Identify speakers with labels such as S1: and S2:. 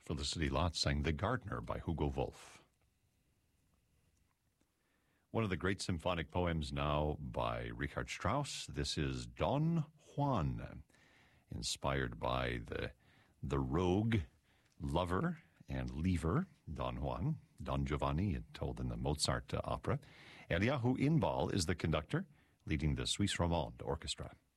S1: Felicity Lott sang The Gardener by Hugo Wolf. One of the great symphonic poems now by Richard Strauss. This is Don Juan, inspired by the rogue lover and leaver, Don Juan, Don Giovanni, told in the Mozart opera. Eliyahu Inbal is the conductor, leading the Suisse Romande Orchestra.